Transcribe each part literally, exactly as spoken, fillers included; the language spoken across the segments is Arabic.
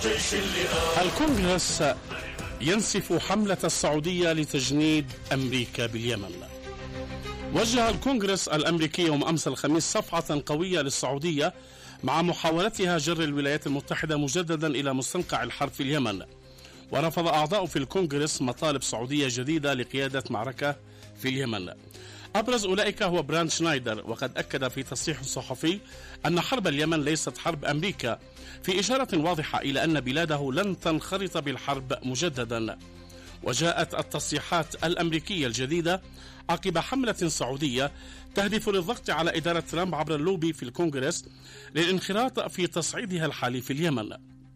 الكونغرس ينسف حملة السعودية لتجنيد أمريكا باليمن. وجه الكونغرس الأمريكي يوم أمس الخميس صفعة قوية للسعودية مع محاولتها جر الولايات المتحدة مجددا إلى مستنقع الحرب في اليمن. ورفض أعضاء في الكونغرس مطالب سعودية جديدة لقيادة معركة في اليمن. أبرز أولئك هو براند شنايدر، وقد أكد في تصريح صحفي أن حرب اليمن ليست حرب أمريكا، في إشارة واضحة إلى أن بلاده لن تنخرط بالحرب مجددا. وجاءت التصريحات الأمريكية الجديدة عقب حملة سعودية تهدف للضغط على إدارة ترامب عبر اللوبي في الكونغرس للانخراط في تصعيدها الحالي في اليمن.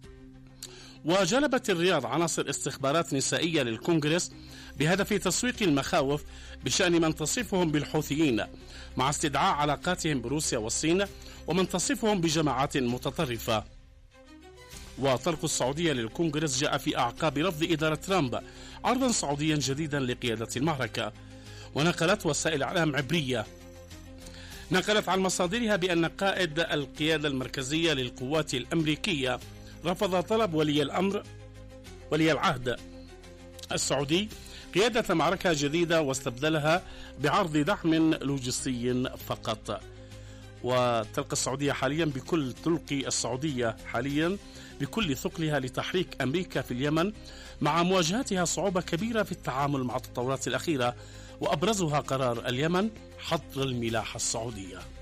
وجلبت الرياض عناصر استخبارات نسائية للكونغرس بهدف تسويق المخاوف بشأن من تصفهم بالحوثيين، مع استدعاء علاقاتهم بروسيا والصين ومن تصفهم بجماعات متطرفة. وطرق السعودية للكونغرس جاء في أعقاب رفض إدارة ترامب عرضا سعوديا جديدا لقيادة المعركة. ونقلت وسائل إعلام عبرية نقلت عن مصادرها بأن قائد القيادة المركزية للقوات الأمريكية رفض طلب ولي الأمر ولي العهد السعودي قيادة معركة جديدة واستبدلها بعرض دعم لوجستي فقط. وتلقى السعودية حاليا بكل تلقي السعودية حاليا بكل ثقلها لتحريك أمريكا في اليمن، مع مواجهتها صعوبة كبيرة في التعامل مع التطورات الأخيرة، وأبرزها قرار اليمن حظر الملاحة السعودية.